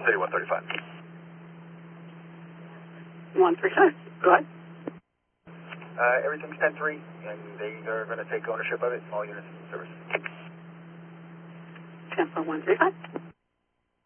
City 135. 135. Go ahead. Everything's 10-3, and they are going to take ownership of it, all units in service. 10-4-135.